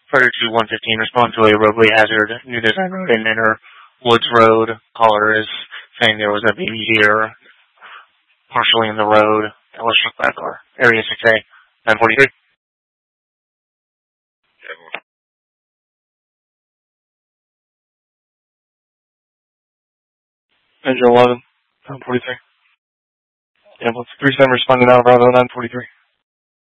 Predator 2-115, respond to a roadway hazard, New Design Road and Inner Woods Road. Caller is saying there was a baby deer partially in the road that was struck by a car. Area 6A, 943. Engine 11, 943. Ambulance 37 responding now, Bravo 943.